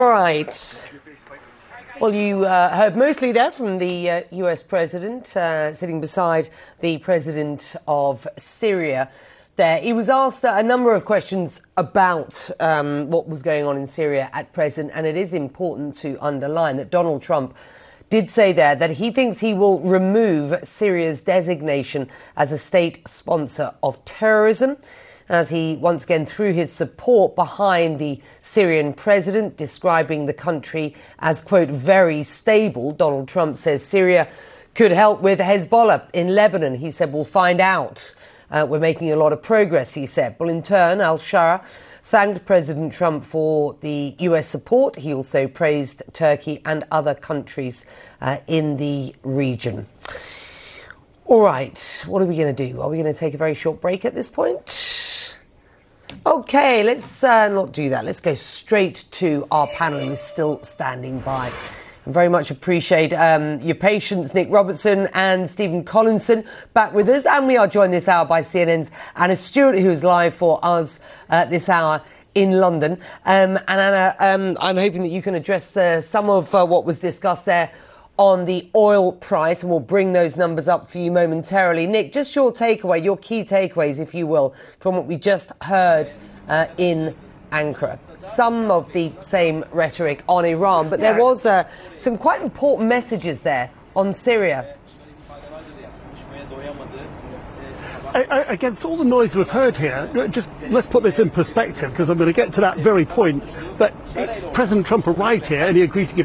All right. Well, you heard mostly there from the US president sitting beside the president of Syria there. He was asked a number of questions about what was going on in Syria at present, and it is important to underline that Donald Trump did say there that he thinks he will remove Syria's designation as a state sponsor of terrorism, as he once again threw his support behind the Syrian president, describing the country as, quote, very stable. Donald Trump says Syria could help with Hezbollah in Lebanon. He said, we'll find out. We're making a lot of progress, he said. Well, in turn, al-Shara thanked President Trump for the US support. He also praised Turkey and other countries in the region. All right, what are we going to do? Are we going to take a very short break at this point? OK, let's not do that. Let's go straight to our panel, who is still standing by. I very much appreciate your patience, Nick Robertson and Stephen Collinson, back with us. And we are joined this hour by CNN's Anna Stewart, who is live for us this hour in London. And Anna, I'm hoping that you can address some of what was discussed there on the oil price, and we'll bring those numbers up for you momentarily. Nick, just your takeaway, your key takeaways, if you will, from what we just heard in Ankara. Some of the same rhetoric on Iran, but there was some quite important messages there on Syria. Against all the noise we've heard here, just let's put this in perspective, because I'm going to get to that very point. But President Trump arrived here and he agreed to give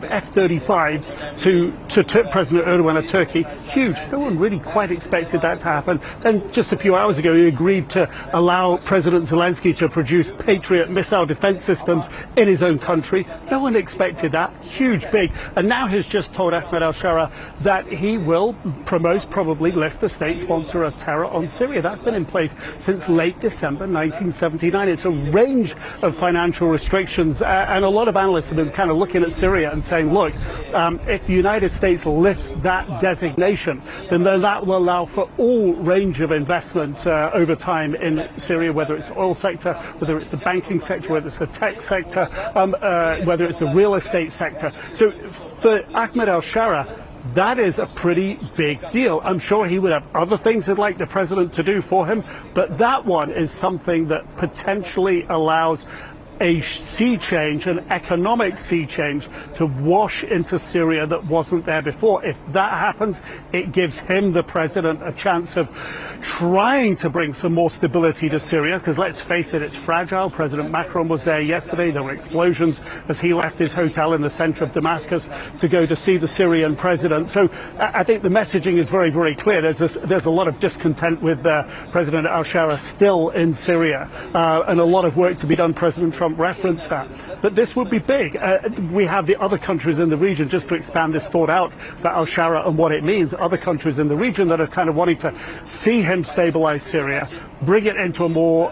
F-35s to President Erdogan of Turkey. Huge. No one really quite expected that to happen. Then just a few hours ago, he agreed to allow President Zelensky to produce Patriot missile defense systems in his own country. No one expected that. Huge, big. And now he's just told Ahmed al-Shara that he will most probably lift the state sponsor of terror on Syria. That's been in place since late December 1979. It's a range of financial restrictions, and a lot of analysts have been kind of looking at Syria and saying, look, if the United States lifts that designation, then that will allow for all range of investment over time in Syria, whether it's the oil sector, whether it's the banking sector, whether it's the tech sector, whether it's the real estate sector. So for Ahmed al-Shara, that is a pretty big deal. I'm sure he would have other things he'd like the president to do for him, but that one is something that potentially allows a sea change, an economic sea change, to wash into Syria that wasn't there before. If that happens, it gives him, the president, a chance of trying to bring some more stability to Syria, because let's face it, it's fragile. President Macron was there yesterday. There were explosions as he left his hotel in the center of Damascus to go to see the Syrian president. So I think the messaging is very, very clear. There's a lot of discontent with President al-Shara still in Syria, and a lot of work to be done. President Trump referenced that. But this would be big. We have the other countries in the region, just to expand this thought out for al-Shara and what it means, other countries in the region that are kind of wanting to see him stabilize Syria, bring it into a more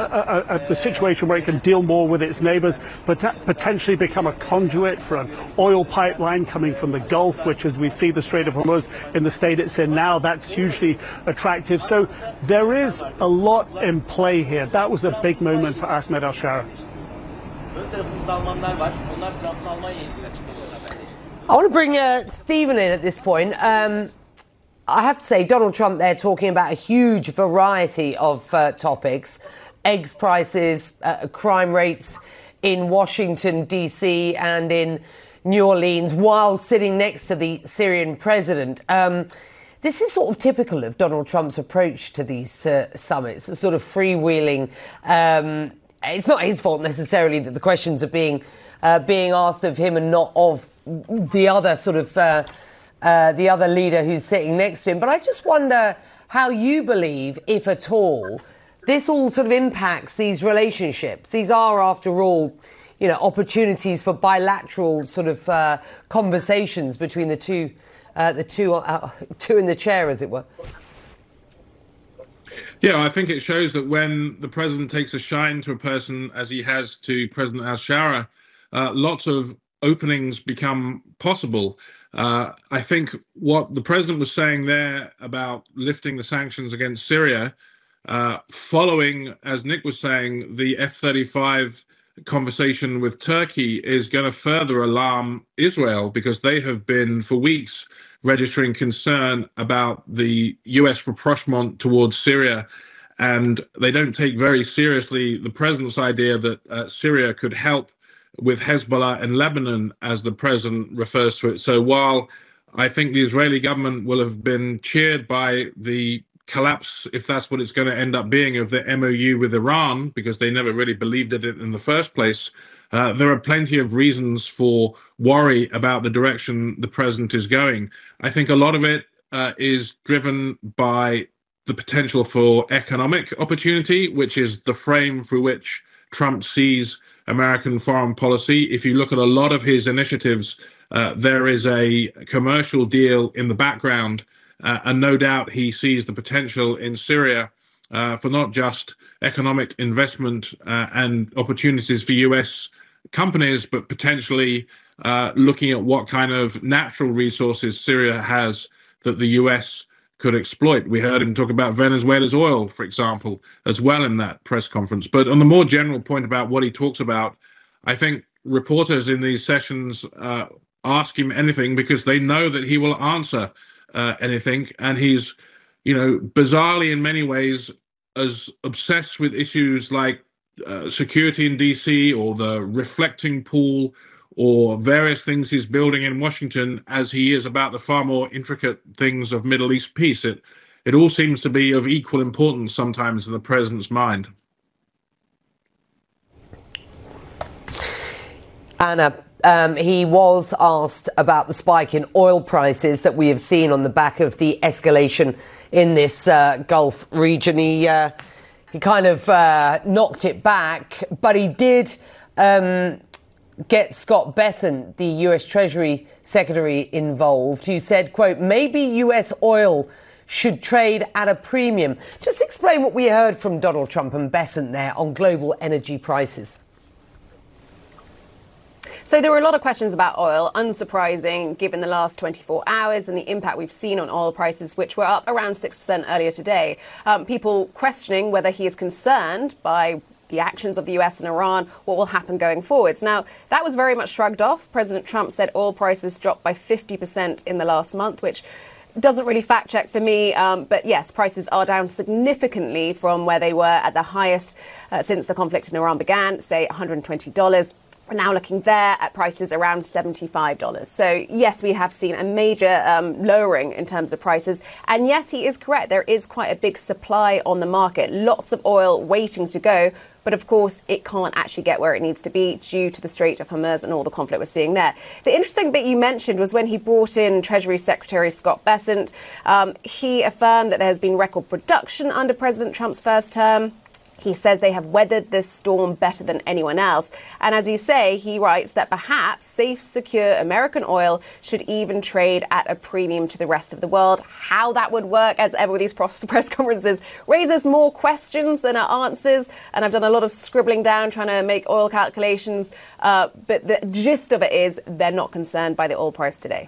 a situation where it can deal more with its neighbors, but potentially become a conduit for an oil pipeline coming from the Gulf, which, as we see the Strait of Hormuz in the state it's in now, that's hugely attractive. So there is a lot in play here. That was a big moment for Ahmed al-Shara. I want to bring Stephen in at this point. I have to say, Donald Trump there talking about a huge variety of topics, eggs prices, crime rates in Washington, D.C. and in New Orleans, while sitting next to the Syrian president. This is sort of typical of Donald Trump's approach to these summits, a sort of freewheeling. It's not his fault necessarily that the questions are being asked of him and not of the other sort of the other leader who's sitting next to him. But I just wonder how you believe, if at all, this all sort of impacts these relationships. These are, after all, you know, opportunities for bilateral sort of conversations between the two in the chair, as it were. Yeah, I think it shows that when the president takes a shine to a person, as he has to President al-Shara, lots of openings become possible. I think what the president was saying there about lifting the sanctions against Syria, following, as Nick was saying, the F-35 conversation with Turkey is going to further alarm Israel, because they have been for weeks registering concern about the US rapprochement towards Syria. And they don't take very seriously the president's idea that Syria could help with Hezbollah in Lebanon, as the president refers to it. So while I think the Israeli government will have been cheered by the collapse, if that's what it's going to end up being, of the MOU with Iran, because they never really believed in it in the first place, there are plenty of reasons for worry about the direction the president is going. I think a lot of it is driven by the potential for economic opportunity, which is the frame through which Trump sees American foreign policy. If you look at a lot of his initiatives, there is a commercial deal in the background, and no doubt he sees the potential in Syria for not just economic investment and opportunities for US companies, but potentially looking at what kind of natural resources Syria has that the US could exploit. We heard him talk about Venezuela's oil, for example, as well in that press conference. But on the more general point about what he talks about, I think reporters in these sessions ask him anything because they know that he will answer anything. And he's, bizarrely in many ways, as obsessed with issues like security in DC or the reflecting pool or various things he's building in Washington as he is about the far more intricate things of Middle East peace. It all seems to be of equal importance sometimes in the president's mind. Anna, he was asked about the spike in oil prices that we have seen on the back of the escalation in this Gulf region. He kind of knocked it back, but he did get Scott Bessent, the US Treasury Secretary, involved, who said, quote, maybe US oil should trade at a premium. Just explain what we heard from Donald Trump and Bessent there on global energy prices. So there were a lot of questions about oil, unsurprising given the last 24 hours and the impact we've seen on oil prices, which were up around 6% earlier today. People questioning whether he is concerned by the actions of the US and Iran, what will happen going forwards. Now, that was very much shrugged off. President Trump said oil prices dropped by 50% in the last month, which doesn't really fact check for me. But yes, prices are down significantly from where they were at the highest since the conflict in Iran began, say $120. We're now looking there at prices around $75. So, yes, we have seen a major lowering in terms of prices. And yes, he is correct. There is quite a big supply on the market, lots of oil waiting to go. But of course, it can't actually get where it needs to be due to the Strait of Hormuz and all the conflict we're seeing there. The interesting bit you mentioned was when he brought in Treasury Secretary Scott Bessent. He affirmed that there has been record production under President Trump's first term. He says they have weathered this storm better than anyone else. And as you say, he writes that perhaps safe, secure American oil should even trade at a premium to the rest of the world. How that would work, as ever with these press conferences, raises more questions than are answers. And I've done a lot of scribbling down, trying to make oil calculations. But the gist of it is they're not concerned by the oil price today.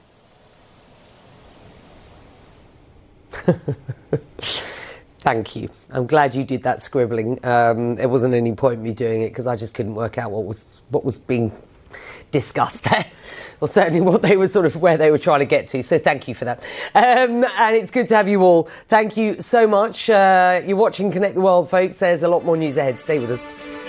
Thank you. I'm glad you did that scribbling. There wasn't any point in me doing it because I just couldn't work out what was being discussed there, or certainly what they were where they were trying to get to. So thank you for that. And it's good to have you all. Thank you so much. You're watching Connect the World, folks. There's a lot more news ahead. Stay with us.